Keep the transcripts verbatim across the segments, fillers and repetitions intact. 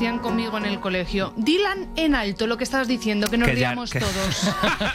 decían conmigo en el colegio, Dylan en alto, lo que estabas diciendo, que nos Que ya- riamos que- todos.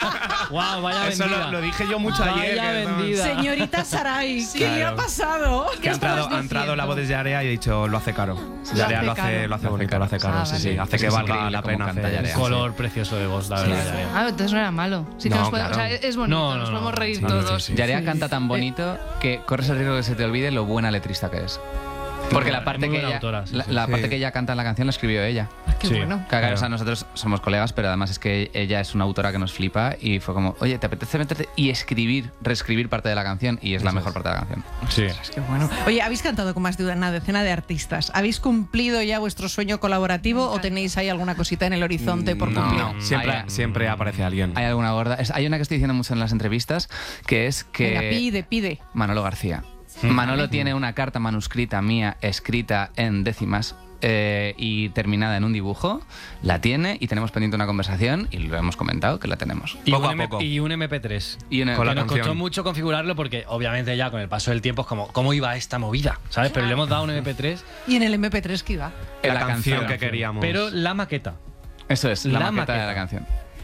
Wow, vaya Eso vendida. lo, lo dije yo mucho Vaya ayer. que no- vendida. Señorita Saray, ¿qué le ha Claro. pasado? Que ha entrado, estabas ha entrado la voz diciendo? de Yarea y ha dicho, lo hace caro. Lo Yarea hace lo hace, caro. lo hace bonito, lo hace caro, Ah, sí, sí. vale. Hace Es que que es valga increíble la cómo pena canta hacer. Yarea. Un color precioso de voz, la verdad. Yarea. Ah, entonces no era malo. Sí que No, nos puede- claro. o sea, es bonito, No, no, nos no. podemos reír Sí, todos. sí, sí. Yarea canta tan bonito que corres el riesgo de que se te olvide lo buena letrista que es. Porque la parte, muy que buena ella, autora, sí, la, sí. la Sí. parte que ella canta en la canción la escribió ella. Qué Sí. bueno. Claro, Claro. o sea, nosotros somos colegas, pero además es que ella es una autora que nos flipa y fue como, oye, ¿te apetece meterte y escribir, reescribir parte de la canción? Y es la mejor parte de la canción. Sí. Qué bueno. Oye, habéis cantado con más de una decena de artistas. ¿Habéis cumplido ya vuestro sueño colaborativo o tenéis ahí alguna cosita en el horizonte por No, cumplir? no. Siempre, Hay- siempre aparece alguien. Hay alguna gorda. Es- hay una que estoy diciendo mucho en las entrevistas, que es que... Venga, pide, pide. Manolo García. Manolo tiene una carta manuscrita mía escrita en décimas eh, y terminada en un dibujo. La tiene y tenemos pendiente una conversación y lo hemos comentado que la tenemos. Y Poco un, a M- poco. y un eme pe tres. Y una, Con la Que nos canción. costó mucho configurarlo porque obviamente ya con el paso del tiempo es como, ¿cómo iba esta movida? ¿Sabes? Pero le hemos dado un eme pe tres, ¿Y en el eme pe tres qué iba? La, la canción canción. que queríamos. pero la maqueta. Eso es, la, La maqueta, de maqueta. la canción.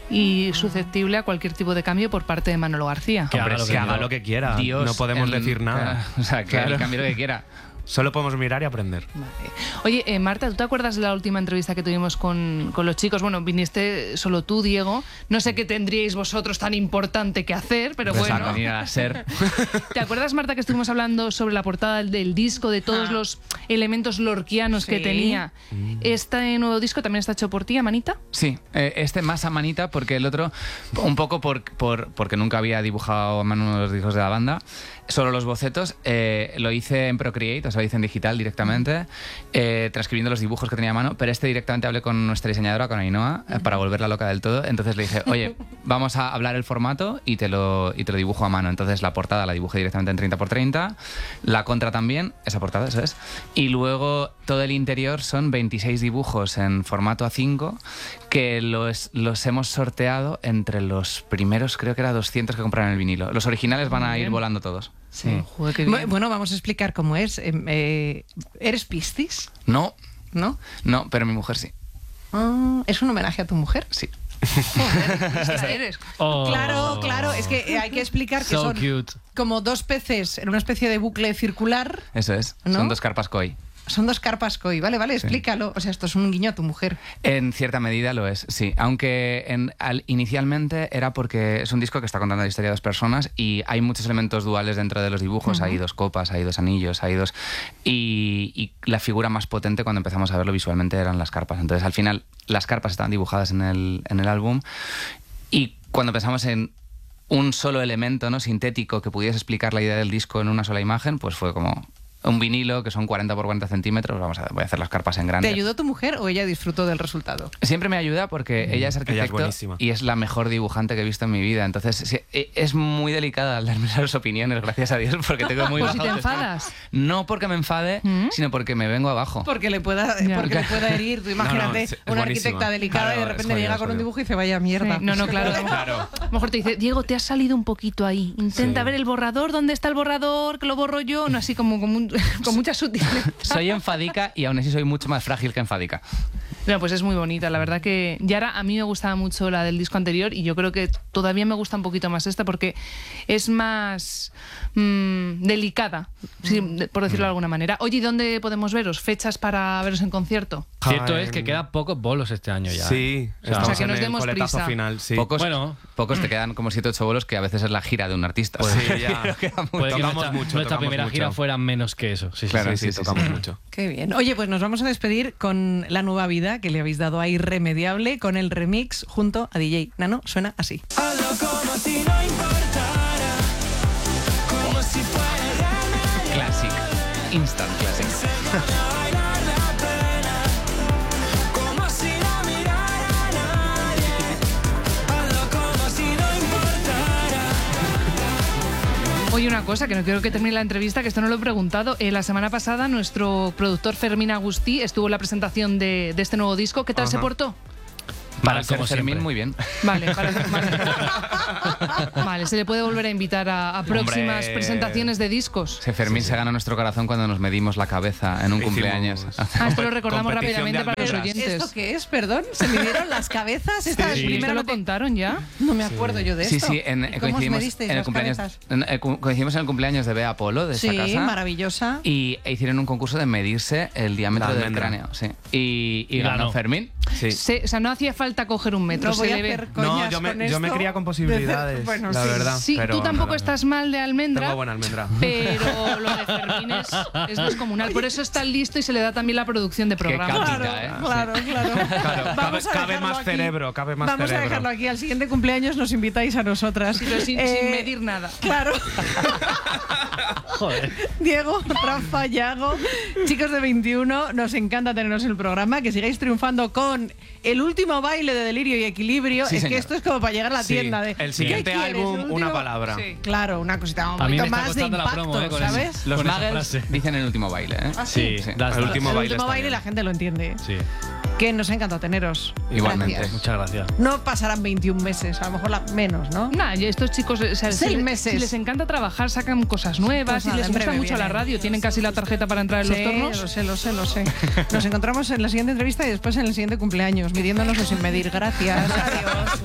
Y susceptible a cualquier tipo de cambio por parte de Manolo García. Que Hombre, haga lo que que haga quiera. lo que quiera. Dios no podemos en- decir nada. O sea, que Claro. él cambie lo que quiera. Solo podemos mirar y aprender. Vale. Oye, eh, Marta, ¿tú te acuerdas de la última entrevista que tuvimos con, con los chicos? Bueno, viniste solo tú, Diego. No sé qué tendríais vosotros tan importante que hacer, pero Pues a bueno. venir a ser. ¿Te acuerdas, Marta, que estuvimos hablando sobre la portada del, del disco, de todos Ah. los elementos lorquianos que Sí. tenía? ¿Este nuevo disco también está hecho por ti, Amanita? Sí, eh, este más a manita porque el otro, un poco por, por- porque nunca había dibujado a mano los discos de la banda, solo los bocetos, eh, lo hice en Procreate, o sea, lo hice en digital directamente, eh, transcribiendo los dibujos que tenía a mano, pero este directamente hablé con nuestra diseñadora, con Ainhoa, eh, para volverla loca del todo, entonces le dije, oye, vamos a hablar el formato y te lo, y te lo dibujo a mano, entonces la portada la dibujé directamente en treinta por treinta, la contra también, esa portada, eso es, y luego todo el interior son veintiséis dibujos en formato A cinco que los, los hemos sorteado entre los primeros, creo que era doscientos que compraron el vinilo. Los originales van a ir Bien. volando todos. Sí. Joder, qué bien. Bueno, vamos a explicar cómo es. Eh, eh, ¿Eres Piscis? No, ¿No? no, pero mi mujer sí. Ah, ¿es un homenaje a tu mujer? Sí. Joder, esta eres. Oh. Claro, claro. Es que eh, hay que explicar que So son cute. como dos peces en una especie de bucle circular. Eso es. ¿No? Son dos carpas koi. Son dos carpas koi. Vale, vale, explícalo. O sea, esto es un guiño a tu mujer. En cierta medida lo es, sí. Aunque en- al- inicialmente era porque es un disco que está contando la historia de dos personas y hay muchos elementos duales dentro de los dibujos. Hay dos copas, hay dos anillos, hay dos... Y, y la figura más potente cuando empezamos a verlo visualmente eran las carpas. Entonces al final las carpas estaban dibujadas en el, en el álbum y cuando pensamos en un solo elemento, ¿no?, sintético que pudiese explicar la idea del disco en una sola imagen, pues fue como... un vinilo que son cuarenta por cuarenta centímetros, vamos a, voy a hacer las carpas en grande. ¿Te ayudó tu mujer o ella disfrutó del resultado? Siempre me ayuda porque ella es arquitecto buenísima. y es la mejor dibujante que he visto en mi vida. Entonces sí, e- es muy delicada al darme las opiniones, gracias a Dios, porque tengo muy Pues si baja te autoestima. enfadas. No porque me enfade, ¿Mm? sino porque me vengo abajo. Porque le pueda, Ya. porque le pueda herir. Tú imagínate, No, no, es- es una buenísima. arquitecta delicada Claro, y de es repente jodido, llega es con un jodido. dibujo y dice, vaya mierda. Sí, no, no, claro. Claro. A lo mejor te dice, Diego, te has salido un poquito ahí. Intenta Sí. ver el borrador, ¿dónde está el borrador? Que lo borro yo. No, así como, como un- con mucha sutileza. Soy enfadica y aún así soy mucho más frágil que enfadica. No, pues es muy bonita, la verdad que Yara, a mí me gustaba mucho la del disco anterior y yo creo que todavía me gusta un poquito más esta porque es más mmm, delicada, sí, de- por decirlo de alguna manera. Oye, ¿y dónde podemos veros? ¿Fechas para veros en concierto? Cierto Joder. es que quedan pocos bolos este año ya. Sí, O sea, estamos o sea, que en nos el demos coletazo prisa. final, sí. Pocos, Bueno. pocos te quedan como siete o ocho bolos, que a veces es la gira de un artista. Pues sí, ya. Puede que Tocamos nuestra, mucho, nuestra tocamos primera mucho. gira fuera menos que eso. Sí, sí, Claro, sí. Sí, sí, sí, sí, tocamos sí. mucho. Qué bien. Oye, pues nos vamos a despedir con la nueva vida que le habéis dado a Irremediable con el remix junto a D J Nano. Suena así. Classic. Instant classic. Oye, una cosa, que no quiero que termine la entrevista, que esto no lo he preguntado. Eh, la semana pasada nuestro productor Fermín Agustí estuvo en la presentación de, de este nuevo disco. ¿Qué tal se Ajá. portó? Para Tal ser como Fermín, siempre. muy bien. Vale, para, vale. Vale, se le puede volver a invitar a, a próximas Hombre. presentaciones de discos. Se Fermín se gana nuestro corazón cuando nos medimos la cabeza en un Hicimos- cumpleaños. Ah, esto lo recordamos Competición rápidamente de para los almendras. oyentes. ¿Esto qué es? Perdón, ¿se midieron las cabezas? Esta es Sí. primera ¿Esto lo noticia. contaron ya? No me acuerdo yo de Sí, esto. sí, en, ¿Y ¿Cómo os coincidimos, medisteis en el las cumpleaños, cabezas? en- eh, cu- coincidimos en el cumpleaños de Bea Polo, de Sí, esta casa. maravillosa. Y e hicieron un concurso de medirse el diámetro La del almendra. cráneo. Sí. Y, y Y ganó ganó. Fermín. Sí. Se- o sea, no hacía falta coger un metro, No voy se a le ve. hacer No, coñas yo me, con yo me esto. cría con posibilidades, Bueno, la sí. verdad. Sí, pero tú tampoco nada. estás mal de almendra. Tengo buena almendra. Pero lo de Fermín es, es descomunal. Por eso está listo y se le da también la producción de programa. cápita, Claro, ¿eh? claro, claro. Claro, cabe, Vamos a cabe dejarlo más aquí. cerebro, cabe más Vamos cerebro. a dejarlo aquí. Al siguiente cumpleaños nos invitáis a nosotras. Pero sin, Eh, sin medir nada. Claro. Joder. Diego, Rafa, Yago, chicos de veintiuno, nos encanta teneros en el programa, que sigáis triunfando con el último baile de Delirio y Equilibrio. Sí, es señor. que esto es como para llegar a la Sí, tienda. De, el siguiente ¿qué quieres? álbum, ¿El una último? palabra. Sí. Claro, una cosita un A mí poquito me está más de costando la impacto, promo, eh, con ¿sabes? ese- Los con esa Muggles frase. dicen el último baile, ¿eh? Ah, Sí, Sí. das- El último el baile último está baile bien. la gente lo entiende. Sí, Que nos ha encantado teneros. Igualmente. Gracias. muchas gracias. No pasarán veintiún meses, a lo mejor la- menos, ¿no? Nada, y estos chicos, o sea, Seis si, le- meses. si les encanta trabajar, sacan cosas nuevas Pues nada, y les en gusta breve mucho la vienen. radio. Tienen casi la tarjeta para entrar en los Sí, tornos. lo sé, lo sé, lo sé. Nos encontramos en la siguiente entrevista y después en el siguiente cumpleaños, midiéndonos sin medir. Gracias. Adiós.